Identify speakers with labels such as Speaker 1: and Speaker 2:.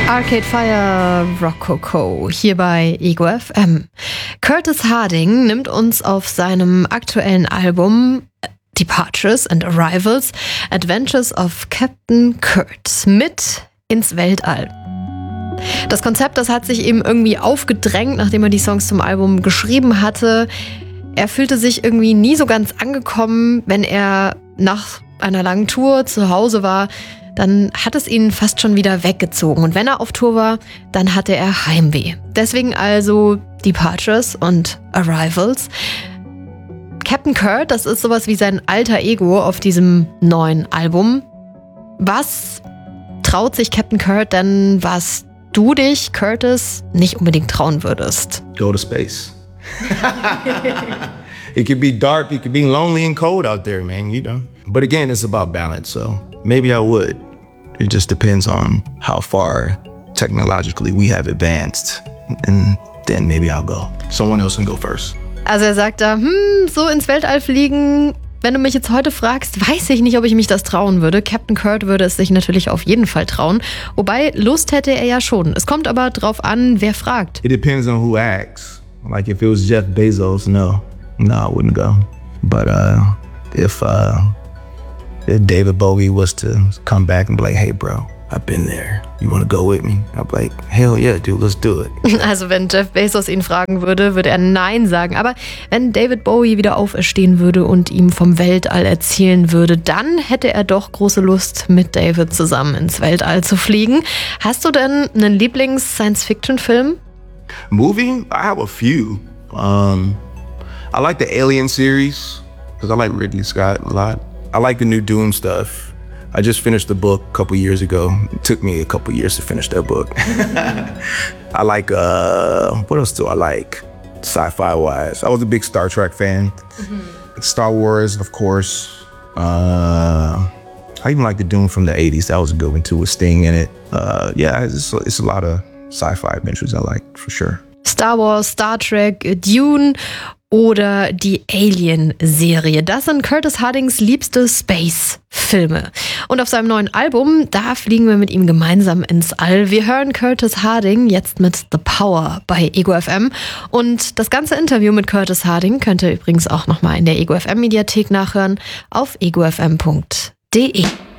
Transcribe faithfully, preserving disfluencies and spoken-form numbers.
Speaker 1: Arcade Fire Rococo hier bei Ego F M. Curtis Harding nimmt uns auf seinem aktuellen Album Departures and Arrivals Adventures of Captain Kurt mit ins Weltall. Das Konzept, das hat sich eben irgendwie aufgedrängt, nachdem er die Songs zum Album geschrieben hatte. Er fühlte sich irgendwie nie so ganz angekommen, wenn er nach einer langen Tour zu Hause war. Dann hat es ihn fast schon wieder weggezogen. Und wenn er auf Tour war, dann hatte er Heimweh. Deswegen also Departures und Arrivals. Captain Kurt, das ist sowas wie sein alter Ego auf diesem neuen Album. Was traut sich Captain Kurt denn, was du dich, Curtis, nicht unbedingt trauen würdest?
Speaker 2: Go to space. It could be dark, it could be lonely and cold out there, man, you know. But again, it's about balance, so maybe I would. It just depends on how far technologically we have advanced. And then maybe I'll go. Someone else can go first.
Speaker 1: Also er sagt da, hm, so ins Weltall fliegen, wenn du mich jetzt heute fragst, weiß ich nicht, ob ich mich das trauen würde. Captain Kurt würde es sich natürlich auf jeden Fall trauen. Wobei, Lust hätte er ja schon. Es kommt aber drauf an, wer fragt.
Speaker 2: It depends on who asks. Like if it was Jeff Bezos, no. No, I wouldn't go. But uh, if, uh, if David Bowie was to come back and be like, hey bro, I've been there. You wanna go with me? I'd be like, hell yeah, dude, let's do it.
Speaker 1: Also wenn Jeff Bezos ihn fragen würde, würde er Nein sagen. Aber wenn David Bowie wieder auferstehen würde und ihm vom Weltall erzählen würde, dann hätte er doch große Lust, mit David zusammen ins Weltall zu fliegen. Hast du denn einen Lieblings-Science-Fiction-Film?
Speaker 2: Movie? I have a few. Um, I like the Alien series, because I like Ridley Scott a lot. I like the new Dune stuff. I just finished the book a couple years ago. It took me a couple years to finish that book. I like, uh, what else do I like? Sci-fi wise. I was a big Star Trek fan. Mm-hmm. Star Wars, of course. Uh, I even like the Dune from the eighties. That was a good one too, with Sting in it. Uh, yeah, it's, it's a lot of sci-fi adventures I like, for sure.
Speaker 1: Star Wars, Star Trek, Dune oder die Alien-Serie. Das sind Curtis Hardings liebste Space-Filme. Und auf seinem neuen Album, da fliegen wir mit ihm gemeinsam ins All. Wir hören Curtis Harding jetzt mit The Power bei Ego F M. Und das ganze Interview mit Curtis Harding könnt ihr übrigens auch nochmal in der Ego F M Mediathek nachhören auf ego f m punkt d e.